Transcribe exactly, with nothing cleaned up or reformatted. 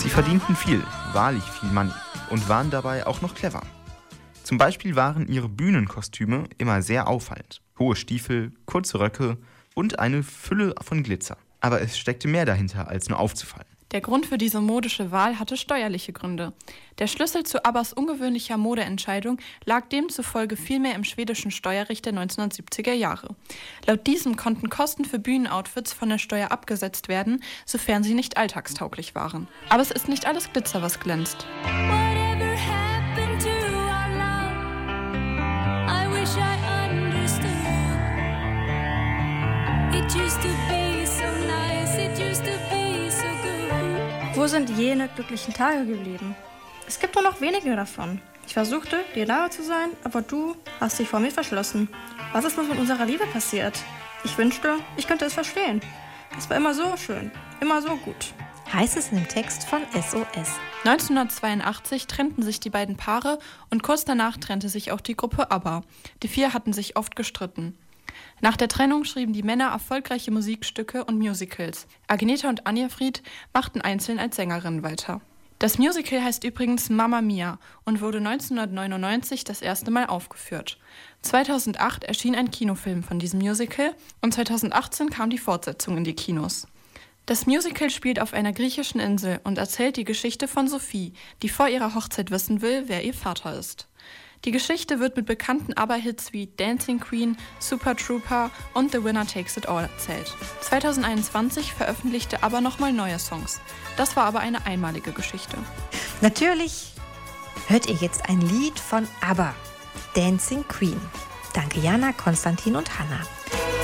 Sie verdienten viel, wahrlich viel Money und waren dabei auch noch clever. Zum Beispiel waren ihre Bühnenkostüme immer sehr auffallend. Hohe Stiefel, kurze Röcke und eine Fülle von Glitzer. Aber es steckte mehr dahinter, als nur aufzufallen. Der Grund für diese modische Wahl hatte steuerliche Gründe. Der Schlüssel zu ABBAs ungewöhnlicher Modeentscheidung lag demzufolge vielmehr im schwedischen Steuerrecht der neunzehnhundertsiebziger Jahre. Laut diesem konnten Kosten für Bühnenoutfits von der Steuer abgesetzt werden, sofern sie nicht alltagstauglich waren. Aber es ist nicht alles Glitzer, was glänzt. Wo sind jene glücklichen Tage geblieben? Es gibt nur noch wenige davon. Ich versuchte, dir nahe zu sein, aber du hast dich vor mir verschlossen. Was ist nun mit unserer Liebe passiert? Ich wünschte, ich könnte es verstehen. Es war immer so schön, immer so gut. Heißt es in dem Text von S O S. neunzehnhundertzweiundachtzig trennten sich die beiden Paare und kurz danach trennte sich auch die Gruppe ABBA. Die vier hatten sich oft gestritten. Nach der Trennung schrieben die Männer erfolgreiche Musikstücke und Musicals. Agnetha und Anja-Fried machten einzeln als Sängerinnen weiter. Das Musical heißt übrigens Mamma Mia und wurde neunzehnhundertneunundneunzig das erste Mal aufgeführt. zweitausendacht erschien ein Kinofilm von diesem Musical und zweitausendachtzehn kam die Fortsetzung in die Kinos. Das Musical spielt auf einer griechischen Insel und erzählt die Geschichte von Sophie, die vor ihrer Hochzeit wissen will, wer ihr Vater ist. Die Geschichte wird mit bekannten ABBA-Hits wie Dancing Queen, Super Trooper und The Winner Takes It All erzählt. zweitausendeinundzwanzig veröffentlichte ABBA nochmal neue Songs. Das war aber eine einmalige Geschichte. Natürlich hört ihr jetzt ein Lied von ABBA, Dancing Queen. Danke Jana, Konstantin und Hanna.